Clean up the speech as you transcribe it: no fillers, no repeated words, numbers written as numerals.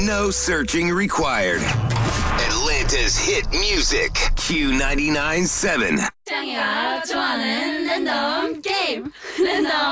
No searching required. Atlanta's hit music. Q99.7. 짱이가 좋아하는 랜덤 게임. 랜덤